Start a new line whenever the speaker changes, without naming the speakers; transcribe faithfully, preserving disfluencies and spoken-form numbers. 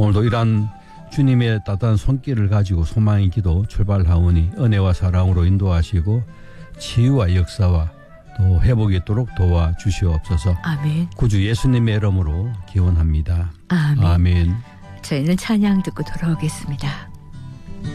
오늘도 이러한 주님의 따뜻한 손길을 가지고 소망의 기도 출발하오니 은혜와 사랑으로 인도하시고 치유와 역사와 또 회복이 있도록 도와주시옵소서.
아멘.
구주 예수님의 이름으로 기원합니다.
아멘.
아멘.
저희는 찬양 듣고 돌아오겠습니다.